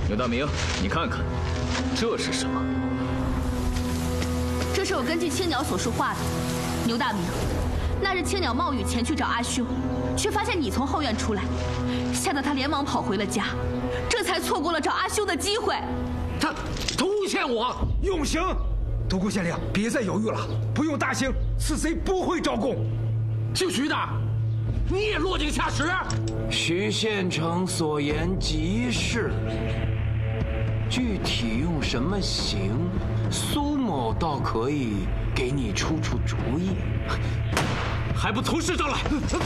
牛大明，你看看，这是什么？ 这是我根据青鸟所说画的。牛大明，那日青鸟冒雨前去找阿修，却发现你从后院出来，吓得他连忙跑回了家，这才错过了找阿修的机会。 他诬陷我， 用刑！独孤县令，别再犹豫了，不用大刑，此贼不会招供。 姓徐的，你也落井下石。 徐县城所言极是，具体用什么刑，苏某倒可以给你出出主意。 还不从实招来！